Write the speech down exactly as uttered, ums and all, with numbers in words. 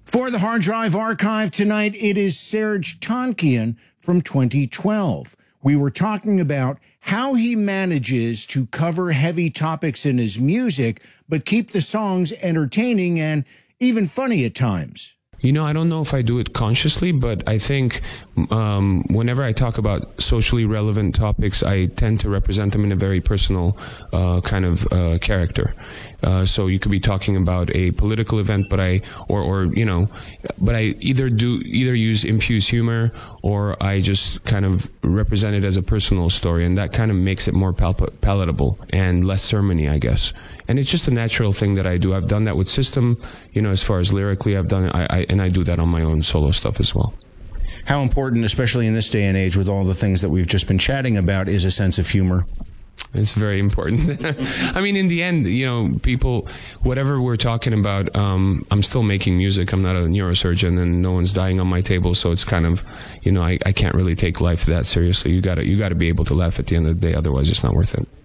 For the Hard Drive Archive tonight, it is Serj Tankian from twenty twelve. We were talking about how he manages to cover heavy topics in his music, but keep the songs entertaining and even funny at times. You know, I don't know if I do it consciously, but I think um, whenever I talk about socially relevant topics, I tend to represent them in a very personal uh, kind of uh, character. Uh, so you could be talking about a political event, but I, or, or, you know, but I either do, either use infused humor or I just kind of represent it as a personal story. And that kind of makes it more pal- palatable and less sermony, I guess. And it's just a natural thing that I do. I've done that with System, you know, as far as lyrically, I've done it, I, I, and I do that on my own solo stuff as well. How important, especially in this day and age with all the things that we've just been chatting about, is a sense of humor? It's very important. I mean, in the end, you know, people, whatever we're talking about, um, I'm still making music. I'm not a neurosurgeon and no one's dying on my table. So it's kind of, you know, I, I can't really take life that seriously. You gotta, you gotta be able to laugh at the end of the day. Otherwise, it's not worth it.